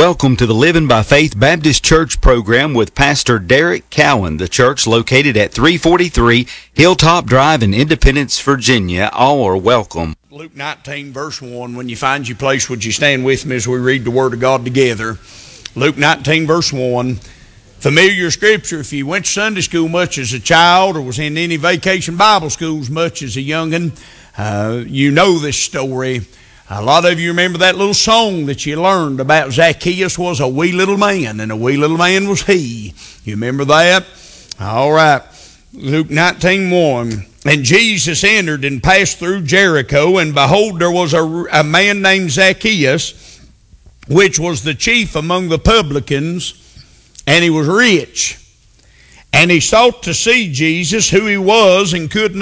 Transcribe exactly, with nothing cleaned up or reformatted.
welcome to the Living by Faith Baptist Church program with Pastor Derek Cowan. The church located at three forty-three Hilltop Drive in Independence, Virginia. All are welcome. Luke nineteen, verse one. When you find your place, would you stand with me as we read the Word of God together? Luke nineteen, verse one. Familiar scripture. If you went to Sunday school much as a child or was in any vacation Bible schools much as a young'un, uh, you know this story. A lot of you remember that little song that you learned about Zacchaeus was a wee little man, and a wee little man was he. You remember that? All right. Luke nineteen, one. And Jesus entered and passed through Jericho, and behold, there was a, a man named Zacchaeus, which was the chief among the publicans, and he was rich. And he sought to see Jesus, who he was, and could not.